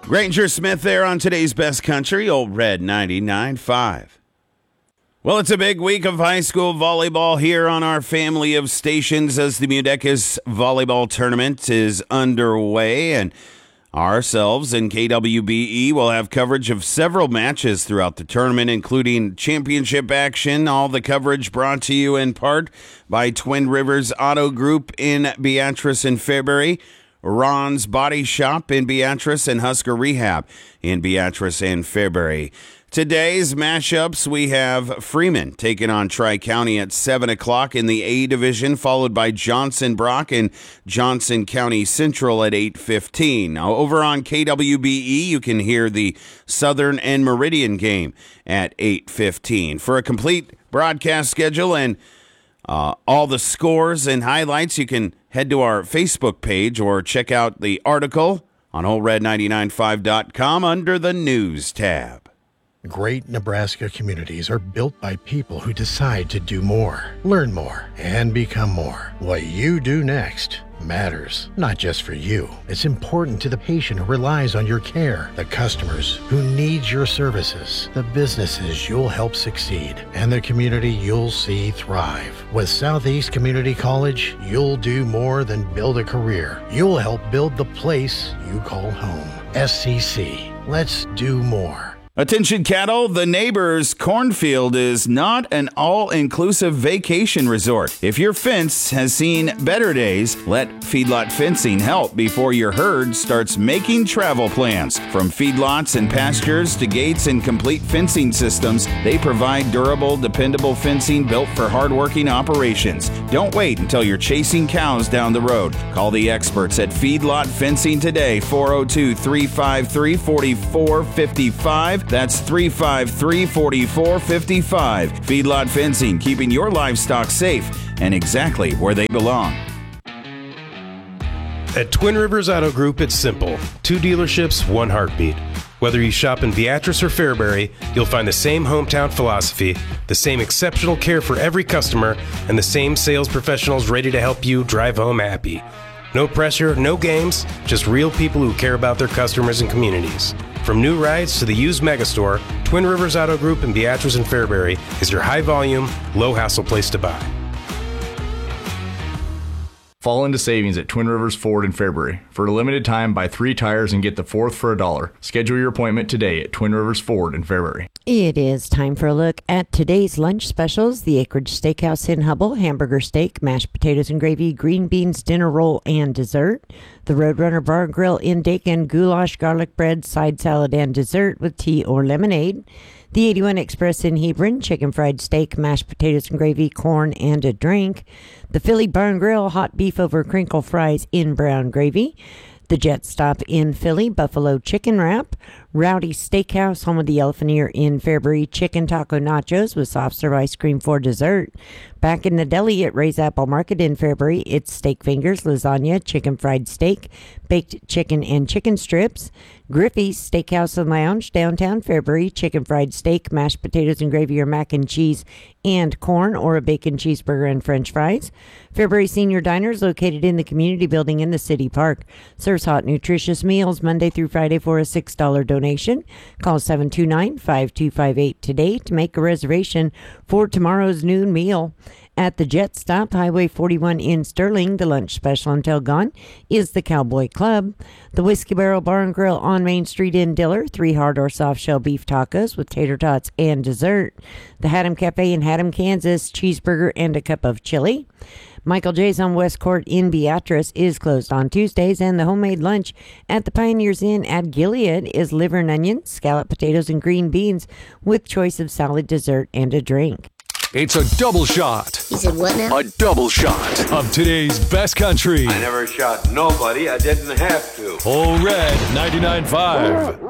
Granger Smith there on today's Best Country, Old Red 99.5. Well, it's a big week of high school volleyball here on our family of stations as the Mudecas Volleyball Tournament is underway, and ourselves and KWBE will have coverage of several matches throughout the tournament, including championship action. All the coverage brought to you in part by Twin Rivers Auto Group in Beatrice and Fairbury, Ron's Body Shop in Beatrice, and Husker Rehab in Beatrice and Fairbury. Today's mashups, we have Freeman taking on Tri-County at 7 o'clock in the A Division, followed by Johnson Brock and Johnson County Central at 8:15. Now, over on KWBE, you can hear the Southern and Meridian game at 8:15. For a complete broadcast schedule and all the scores and highlights, you can head to our Facebook page or check out the article on WholeRed995.com under the News tab. Great Nebraska communities are built by people who decide to do more, learn more, and become more. What you do next matters, not just for you. It's important to the patient who relies on your care, the customers who need your services, the businesses you'll help succeed, and the community you'll see thrive. With Southeast Community College, you'll do more than build a career. You'll help build the place you call home. SCC. Let's do more. Attention cattle, the neighbor's cornfield is not an all-inclusive vacation resort. If your fence has seen better days, let Feedlot Fencing help before your herd starts making travel plans. From feedlots and pastures to gates and complete fencing systems, they provide durable, dependable fencing built for hardworking operations. Don't wait until you're chasing cows down the road. Call the experts at Feedlot Fencing today, 402-353-4455. That's 353-4455. Feedlot Fencing, keeping your livestock safe and exactly where they belong. At Twin Rivers Auto Group, it's simple. 2 dealerships, 1 heartbeat. Whether you shop in Beatrice or Fairbury, you'll find the same hometown philosophy, the same exceptional care for every customer, and the same sales professionals ready to help you drive home happy. No pressure, no games, just real people who care about their customers and communities. From new rides to the used megastore, Twin Rivers Auto Group in Beatrice and Fairbury is your high-volume, low-hassle place to buy. Fall into savings at Twin Rivers Ford in Fairbury. For a limited time, buy 3 tires and get the 4th for $1. Schedule your appointment today at Twin Rivers Ford in Fairbury. It is time for a look at today's lunch specials. The Acreage Steakhouse in Hubble, hamburger steak, mashed potatoes and gravy, green beans, dinner roll, and dessert. The Roadrunner Bar and Grill in Dakin, goulash, garlic bread, side salad, and dessert with tea or lemonade. The 81 Express in Hebron, chicken fried steak, mashed potatoes and gravy, corn, and a drink. The Philly Bar and Grill, hot beef over crinkle fries in brown gravy. The Jet Stop in Philly, buffalo chicken wrap. Rowdy Steakhouse, home of the Elephant Ear in Fairbury, chicken taco nachos with soft serve ice cream for dessert. Back in the deli at Ray's Apple Market in Fairbury, it's steak fingers, lasagna, chicken fried steak, baked chicken and chicken strips. Griffey's Steakhouse and Lounge, downtown Fairbury, chicken fried steak, mashed potatoes and gravy or mac and cheese and corn, or a bacon cheeseburger and french fries. Fairbury Senior Diners, located in the community building in the city park, serves hot, nutritious meals Monday through Friday for a $6 donation. Call 729-5258 today to make a reservation for tomorrow's noon meal. At the Jet Stop, Highway 41 in Sterling, the lunch special until gone is the Cowboy Club. The Whiskey Barrel Bar and Grill on Main Street in Diller, 3 hard or soft shell beef tacos with tater tots and dessert. The Haddam Cafe in Haddam, Kansas, cheeseburger and a cup of chili. Michael J's on West Court in Beatrice is closed on Tuesdays, and the homemade lunch at the Pioneers Inn at Gilead is liver and onions, scalloped potatoes, and green beans with choice of salad, dessert, and a drink. It's a double shot. He said what now? A double shot of today's best country. I never shot nobody. I didn't have to. Old Red 99.5.